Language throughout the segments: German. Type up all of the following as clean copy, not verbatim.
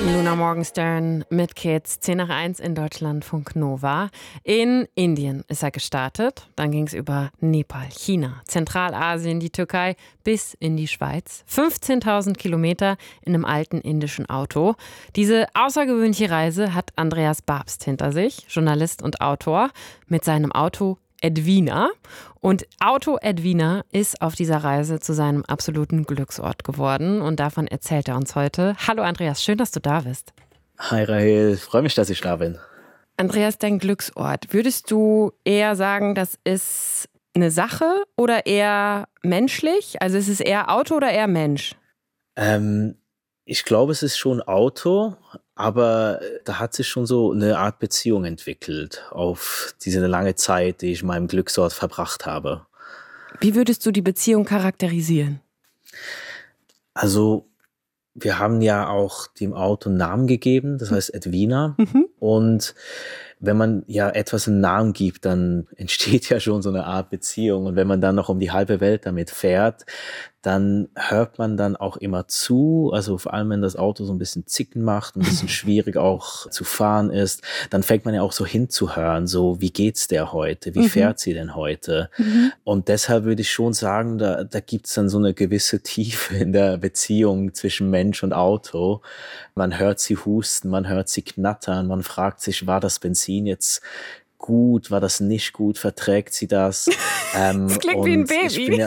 Luna Morgenstern mit Kids, 10 nach 1 in Deutschlandfunk Nova. In Indien ist er gestartet, dann ging es über Nepal, China, Zentralasien, die Türkei bis in die Schweiz. 15.000 Kilometer in einem alten indischen Auto. Diese außergewöhnliche Reise hat Andreas Babst hinter sich, Journalist und Autor, mit seinem Auto Edwina. Und Auto Edwina ist auf dieser Reise zu seinem absoluten Glücksort geworden. Und davon erzählt er uns heute. Hallo Andreas, schön, dass du da bist. Hi Rahel, freue mich, dass ich da bin. Andreas, dein Glücksort. Würdest du eher sagen, das ist eine Sache oder eher menschlich? Also ist es eher Auto oder eher Mensch? Ich glaube, es ist schon Auto, aber da hat sich schon so eine Art Beziehung entwickelt auf diese lange Zeit, die ich in meinem Glücksort verbracht habe. Wie würdest du die Beziehung charakterisieren? Also, wir haben ja auch dem Auto einen Namen gegeben, das heißt Edwina. Und wenn man ja etwas einen Namen gibt, dann entsteht ja schon so eine Art Beziehung. Und wenn man dann noch um die halbe Welt damit fährt, dann hört man dann auch immer zu. Also vor allem, wenn das Auto so ein bisschen Zicken macht, ein bisschen schwierig auch zu fahren ist, dann fängt man ja auch so hinzuhören, so wie geht's der heute? Wie fährt sie denn heute? Und deshalb würde ich schon sagen, da gibt's dann so eine gewisse Tiefe in der Beziehung zwischen Mensch und Auto. Man hört sie husten, man hört sie knattern, man fragt sich, war das Benzin jetzt gut, war das nicht gut, verträgt sie das? Das klingt wie ein Baby.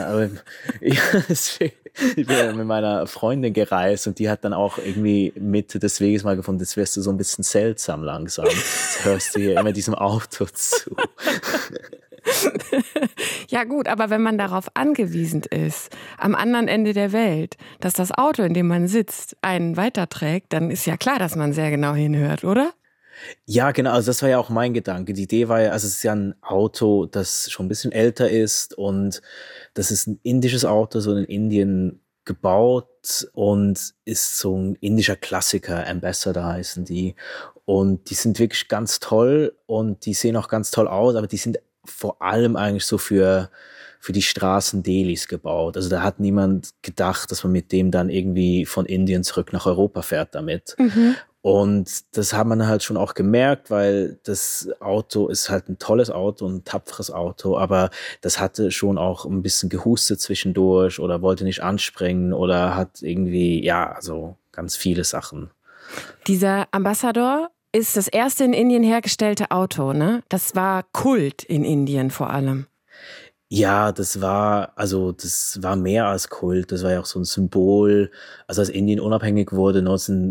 Ich bin ja mit meiner Freundin gereist und die hat dann auch irgendwie Mitte des Weges mal gefunden, das wirst du so ein bisschen seltsam langsam. Jetzt hörst du hier immer diesem Auto zu. Ja gut, aber wenn man darauf angewiesen ist, am anderen Ende der Welt, dass das Auto, in dem man sitzt, einen weiterträgt, dann ist ja klar, dass man sehr genau hinhört, oder? Ja, genau, also das war ja auch mein Gedanke. Die Idee war ja, also es ist ja ein Auto, das schon ein bisschen älter ist und das ist ein indisches Auto, so in Indien gebaut und ist so ein indischer Klassiker, Ambassador heißen die. Und die sind wirklich ganz toll und die sehen auch ganz toll aus, aber die sind vor allem eigentlich so für die Straßen Delhis gebaut. Also da hat niemand gedacht, dass man mit dem dann irgendwie von Indien zurück nach Europa fährt damit. Und das hat man halt schon auch gemerkt, weil das Auto ist halt ein tolles Auto, ein tapferes Auto, aber das hatte schon auch ein bisschen gehustet zwischendurch oder wollte nicht anspringen oder hat irgendwie, ja, also ganz viele Sachen. Dieser Ambassador ist das erste in Indien hergestellte Auto, ne? Das war Kult in Indien vor allem. Ja, das war mehr als Kult. Das war ja auch so ein Symbol. Also als Indien unabhängig wurde,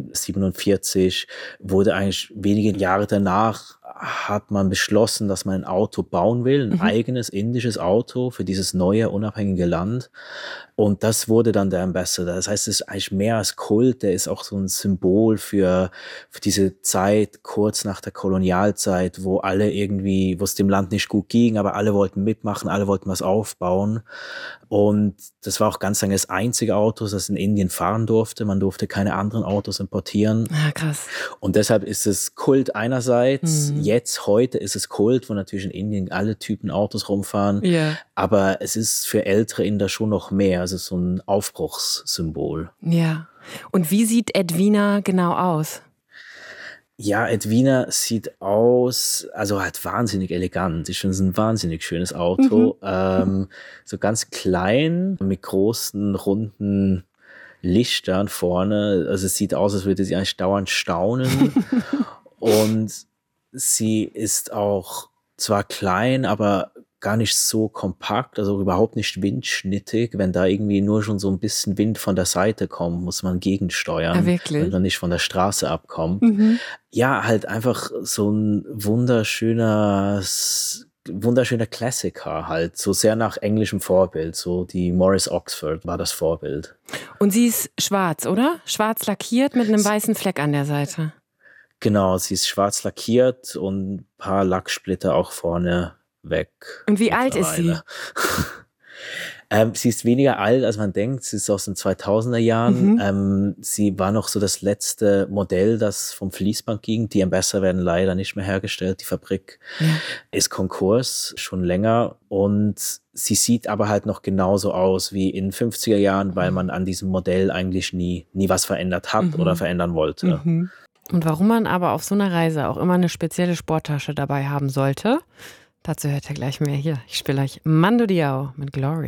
1947, wurde eigentlich wenige Jahre danach hat man beschlossen, dass man ein Auto bauen will, ein eigenes indisches Auto für dieses neue, unabhängige Land. Und das wurde dann der Ambassador. Das heißt, es ist eigentlich mehr als Kult. Der ist auch so ein Symbol für diese Zeit kurz nach der Kolonialzeit, wo es dem Land nicht gut ging, aber alle wollten mitmachen, alle wollten was aufbauen. Und das war auch ganz lange das einzige Auto, das in Indien fahren durfte. Man durfte keine anderen Autos importieren. Ah, krass. Und deshalb ist es Kult einerseits. Heute ist es Kult, wo natürlich in Indien alle Typen Autos rumfahren. Ja. Aber es ist für ältere Inder schon noch mehr. Also so ein Aufbruchssymbol. Ja. Und wie sieht Edwina genau aus? Ja, Edwina sieht aus, also halt wahnsinnig elegant. Ich finde es ein wahnsinnig schönes Auto. So ganz klein, mit großen, runden Lichtern vorne. Also es sieht aus, als würde sie eigentlich dauernd staunen. Und sie ist auch zwar klein, aber gar nicht so kompakt, also überhaupt nicht windschnittig. Wenn da irgendwie nur schon so ein bisschen Wind von der Seite kommt, muss man gegensteuern, Ah, wirklich? wenn man nicht von der Straße abkommt. Ja, halt einfach so ein wunderschöner Klassiker halt, so sehr nach englischem Vorbild, so die Morris Oxford war das Vorbild. Und sie ist schwarz, oder? Schwarz lackiert mit einem weißen Fleck an der Seite. Genau, sie ist schwarz lackiert und ein paar Lacksplitter auch vorne weg. Und wie alt ist sie? Sie ist weniger alt, als man denkt. Sie ist aus den 2000er Jahren. Sie war noch so das letzte Modell, das vom Fließband ging. Die Ambassador werden leider nicht mehr hergestellt. Die Fabrik ist Konkurs, schon länger. Und sie sieht aber halt noch genauso aus wie in 50er Jahren, weil man an diesem Modell eigentlich nie was verändert hat oder verändern wollte. Und warum man aber auf so einer Reise auch immer eine spezielle Sporttasche dabei haben sollte, dazu hört ihr gleich mehr hier. Ich spiele euch Mando Diao mit Glory.